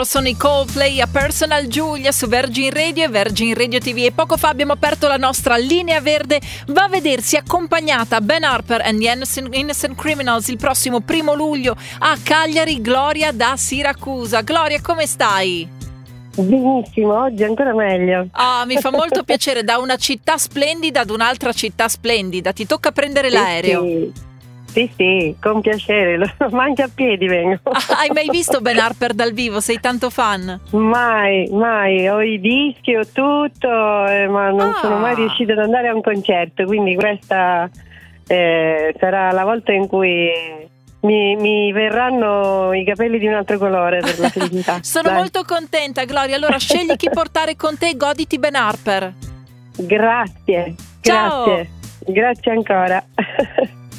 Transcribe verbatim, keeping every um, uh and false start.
Sono i Coldplay a Personal Giulia su Virgin Radio e Virgin Radio T V, e poco fa abbiamo aperto la nostra linea verde. Va a vedersi accompagnata Ben Harper and the Innocent, Innocent Criminals il prossimo primo luglio a Cagliari. Gloria da Siracusa. Gloria, come stai? Benissimo, oggi ancora meglio. Ah, mi fa molto piacere, da una città splendida ad un'altra città splendida. Ti tocca prendere Sì, l'aereo. Sì. Sì, sì, con piacere, ma anche a piedi vengo. Ah, hai mai visto Ben Harper dal vivo? Sei tanto fan? Mai, mai, ho i dischi, ho tutto, eh, ma non Ah. sono mai riuscita ad andare a un concerto, quindi questa eh, sarà la volta in cui mi, mi verranno i capelli di un altro colore per la felicità. Sono Dai. molto contenta, Gloria. Allora scegli chi portare con te e goditi Ben Harper. Grazie, Ciao. grazie, grazie ancora.